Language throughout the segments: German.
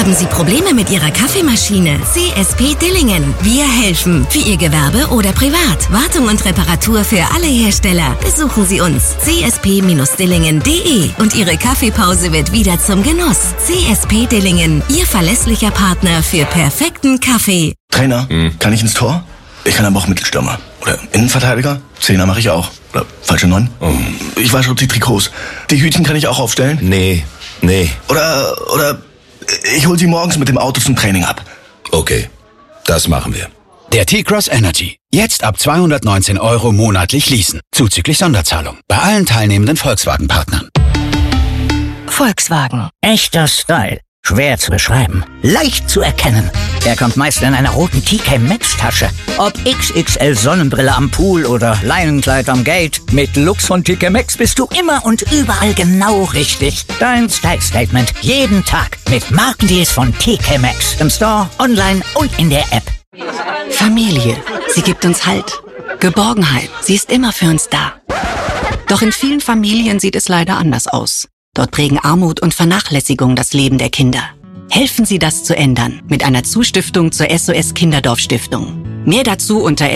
Haben Sie Probleme mit Ihrer Kaffeemaschine? CSP Dillingen. Wir helfen. Für Ihr Gewerbe oder privat. Wartung und Reparatur für alle Hersteller. Besuchen Sie uns. csp-dillingen.de und Ihre Kaffeepause wird wieder zum Genuss. CSP Dillingen. Ihr verlässlicher Partner für perfekten Kaffee. Trainer, kann ich ins Tor? Ich kann aber auch Mittelstürmer. Oder Innenverteidiger? Zehner mache ich auch. Oder falsche 9? Ich wasche die Trikots. Die Hütchen kann ich auch aufstellen? Nee. Oder ich hol sie morgens mit dem Auto zum Training ab. Okay, das machen wir. Der T-Cross Energy. Jetzt ab 219 € monatlich leasen. Zuzüglich Sonderzahlung. Bei allen teilnehmenden Volkswagen-Partnern. Volkswagen. Echter Style. Schwer zu beschreiben. Leicht zu erkennen. Er kommt meist in einer roten TK Maxx Tasche. Ob XXL Sonnenbrille am Pool oder Leinenkleid am Gate. Mit Looks von TK Maxx bist du immer und überall genau richtig. Dein Style Statement jeden Tag mit Markendeals von TK Maxx. Im Store, online und in der App. Familie. Sie gibt uns Halt. Geborgenheit. Sie ist immer für uns da. Doch in vielen Familien sieht es leider anders aus. Dort prägen Armut und Vernachlässigung das Leben der Kinder. Helfen Sie, das zu ändern mit einer Zustiftung zur SOS Kinderdorf Stiftung. Mehr dazu unter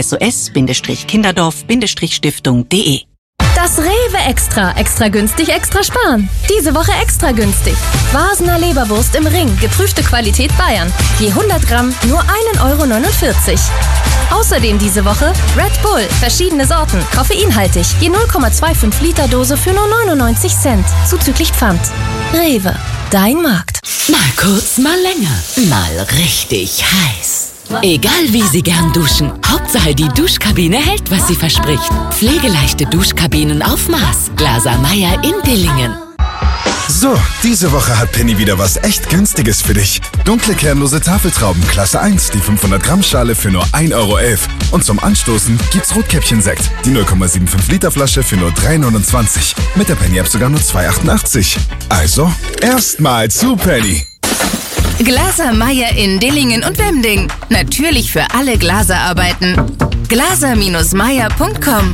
sos-kinderdorf-stiftung.de. Das Rewe Extra. Extra günstig, extra sparen. Diese Woche extra günstig. Vasener Leberwurst im Ring. Geprüfte Qualität Bayern. Je 100 Gramm nur 1,49 €. Außerdem diese Woche Red Bull. Verschiedene Sorten. Koffeinhaltig. Je 0,25 Liter Dose für nur 99 Cent. Zuzüglich Pfand. Rewe. Dein Markt. Mal kurz, mal länger. Mal richtig heiß. Egal wie Sie gern duschen, Hauptsache die Duschkabine hält, was sie verspricht. Pflegeleichte Duschkabinen auf Maß. Glaser Meyer in Dillingen. So, diese Woche hat Penny wieder was echt Günstiges für dich. Dunkle kernlose Tafeltrauben Klasse 1, die 500 Gramm Schale für nur 1,11 €. Und zum Anstoßen gibt's Rotkäppchensekt, die 0,75 Liter Flasche für nur 3,29 €. Mit der Penny-App sogar nur 2,88 €. Also, erstmal zu Penny. Glaser Meyer in Dillingen und Wemding. Natürlich für alle Glaserarbeiten. glaser-meyer.com.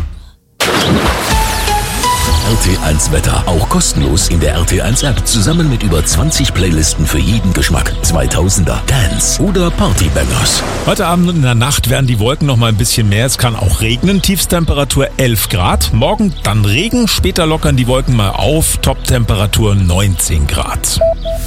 RT1 Wetter. Auch kostenlos in der RT1 App. Zusammen mit über 20 Playlisten für jeden Geschmack. 2000er, Dance oder Partybangers. Heute Abend und in der Nacht werden die Wolken noch mal ein bisschen mehr. Es kann auch regnen. Tiefstemperatur 11 Grad. Morgen dann Regen. Später lockern die Wolken mal auf. Toptemperatur 19 Grad.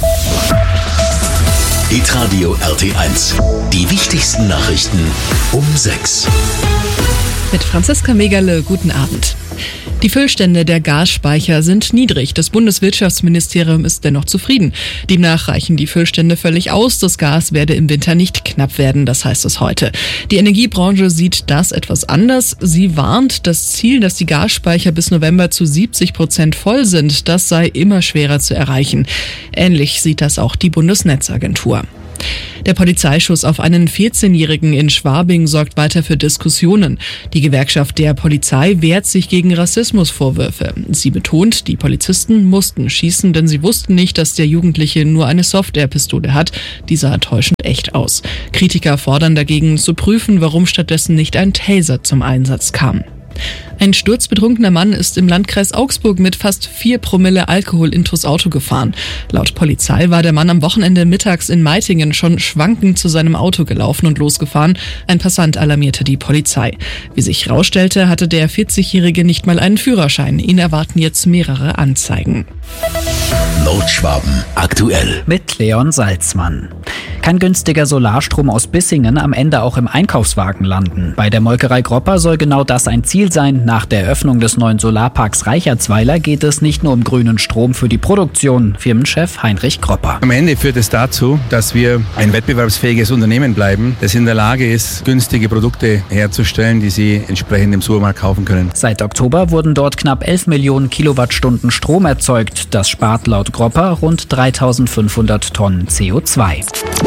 Hitradio RT1. Die wichtigsten Nachrichten um 6. Mit Franziska Megerle, guten Abend. Die Füllstände der Gasspeicher sind niedrig. Das Bundeswirtschaftsministerium ist dennoch zufrieden. Demnach reichen die Füllstände völlig aus. Das Gas werde im Winter nicht knapp werden, das heißt es heute. Die Energiebranche sieht das etwas anders. Sie warnt, das Ziel, dass die Gasspeicher bis November zu 70% voll sind, das sei immer schwerer zu erreichen. Ähnlich sieht das auch die Bundesnetzagentur. Der Polizeischuss auf einen 14-Jährigen in Schwabing sorgt weiter für Diskussionen. Die Gewerkschaft der Polizei wehrt sich gegen Rassismusvorwürfe. Sie betont, die Polizisten mussten schießen, denn sie wussten nicht, dass der Jugendliche nur eine Software-Pistole hat. Die sah täuschend echt aus. Kritiker fordern dagegen zu prüfen, warum stattdessen nicht ein Taser zum Einsatz kam. Ein sturzbetrunkener Mann ist im Landkreis Augsburg mit fast 4 Promille Alkohol intus Auto gefahren. Laut Polizei war der Mann am Wochenende mittags in Meitingen schon schwankend zu seinem Auto gelaufen und losgefahren. Ein Passant alarmierte die Polizei. Wie sich herausstellte, hatte der 40-Jährige nicht mal einen Führerschein. Ihn erwarten jetzt mehrere Anzeigen. Nordschwaben aktuell. Mit Leon Salzmann. Kann günstiger Solarstrom aus Bissingen am Ende auch im Einkaufswagen landen? Bei der Molkerei Gropper soll genau das ein Ziel sein. Nach der Eröffnung des neuen Solarparks Reichertsweiler geht es nicht nur um grünen Strom für die Produktion. Firmenchef Heinrich Gropper. Am Ende führt es dazu, dass wir ein wettbewerbsfähiges Unternehmen bleiben, das in der Lage ist, günstige Produkte herzustellen, die Sie entsprechend im Supermarkt kaufen können. Seit Oktober wurden dort knapp 11 Millionen Kilowattstunden Strom erzeugt. Das spart laut Gropper rund 3.500 Tonnen CO2.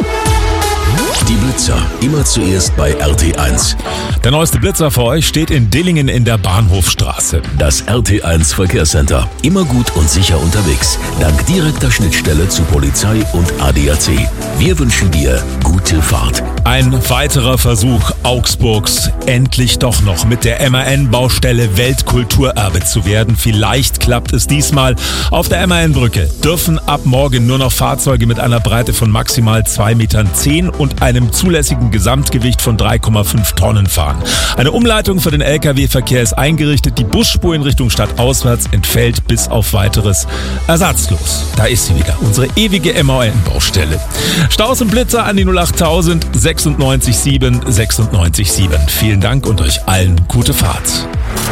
Die Blitzer, immer zuerst bei RT1. Der neueste Blitzer für euch steht in Dillingen in der Bahnhofstraße. Das RT1 Verkehrscenter. Immer gut und sicher unterwegs. Dank direkter Schnittstelle zu Polizei und ADAC. Wir wünschen dir gute Fahrt. Ein weiterer Versuch Augsburgs, endlich doch noch mit der MAN-Baustelle Weltkulturerbe zu werden. Vielleicht klappt es diesmal. Auf der MAN-Brücke dürfen ab morgen nur noch Fahrzeuge mit einer Breite von maximal 2,10 Metern und einem zulässigen Gesamtgewicht von 3,5 Tonnen fahren. Eine Umleitung für den Lkw-Verkehr ist eingerichtet. Die Busspur in Richtung stadtauswärts entfällt bis auf Weiteres ersatzlos. Da ist sie wieder, unsere ewige MAN-Baustelle. Staus und Blitzer an die 08000 967 967. Vielen Dank und euch allen gute Fahrt.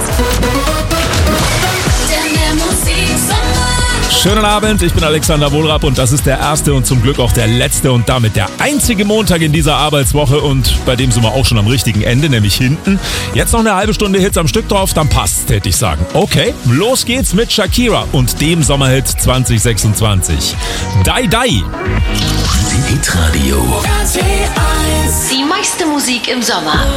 Schönen Abend, ich bin Alexander Wohlrapp und das ist der erste und zum Glück auch der letzte und damit der einzige Montag in dieser Arbeitswoche und bei dem sind wir auch schon am richtigen Ende, nämlich hinten. Jetzt noch eine halbe Stunde Hits am Stück drauf, dann passt's, hätte ich sagen. Okay, los geht's mit Shakira und dem Sommerhit 2026. Die Die. Hitradio. Die meiste Musik im Sommer.